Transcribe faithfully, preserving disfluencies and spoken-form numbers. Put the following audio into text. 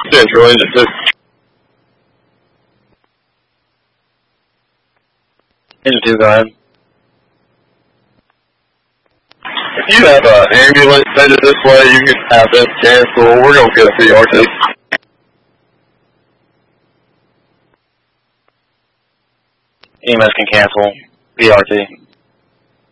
Central engine two. Engine two, go ahead. If you have an ambulance headed this way, you can have them cancel. We're going to get a P R T. E M S can cancel. P R T.